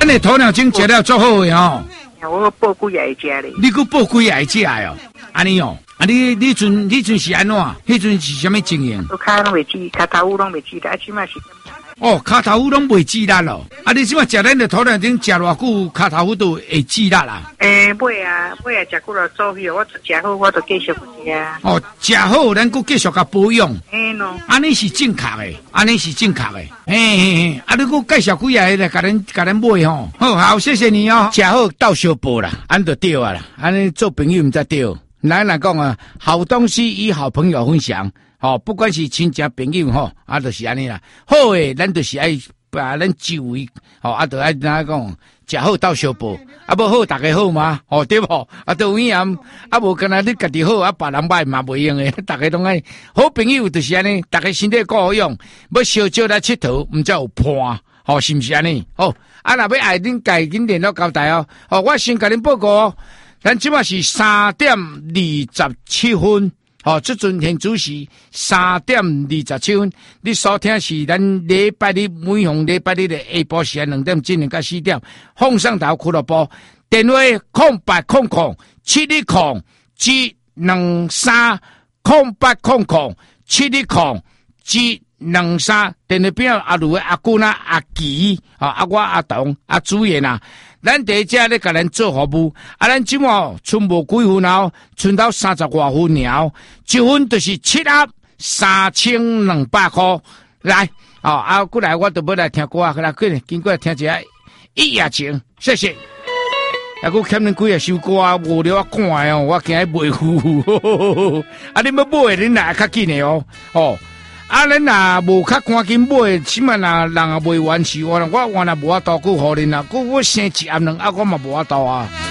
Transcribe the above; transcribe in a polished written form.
安尼鸵鸟精食了足好诶吼。 我报几也会食咧。 你佫报几会食哦？安尼哦，啊你阵是安怎？迄阵是啥物情形？ 我骹拢袂记，骹头乌拢袂记得，啊，即摆是。 哦，骹头乌拢袂记力咯。啊，你即摆食咱的鸵鸟精食偌久，骹头乌都会记力啦。 尾啊，食久了走去，我食好，我就继续食。 哦，食好，咱佫继续甲保养。 喏， 安尼是正确的，安尼是正确的。嘿，啊，你佫介绍几下来，甲咱买吼。好，谢谢你哦。食好到小报啦，安就对啊啦。安尼做朋友毋才对。咱来讲啊，好东西与好朋友分享。哦，不管是亲戚朋友吼，啊，就是安尼啦。好诶，咱就是爱把咱周围，哦，啊，就爱怎讲，食好到小报，啊，无好大家好嘛，哦，对无？啊，都有影，啊，无干那你家己好，啊，别人歹嘛袂用诶，大家拢爱好朋友就是安尼，大家身体顾好用，要烧酒来佚佗，毋则有伴，哦，是毋是安尼？哦，啊，若要爱恁家恁联络交代哦，哦，我先甲恁报告哦，咱即马是3:27。哦，这阵现主是3:27，你收听是咱礼拜日每逢礼拜日的下晡时间2点进行到4点，放上头俱乐部电话08007107230800710723，电话边阿卢阿姑呐阿吉啊我阿东阿主演啊。咱第一只咧，甲咱做服务，啊，咱即马剩无几分哦，剩到30外分了，一分就是73200块。来，哦，过来，我就要来听歌啊，来，经过来听一下一夜情，谢谢。啊，我欠恁几个首歌啊，无了我赶的哦，我惊伊卖付。啊，你要买的，恁来较紧的哦，哦。啊，咱若无较赶紧买，起码若人也未完事，我若无法度顾互恁啦，我生一暗两我嘛无法度啊。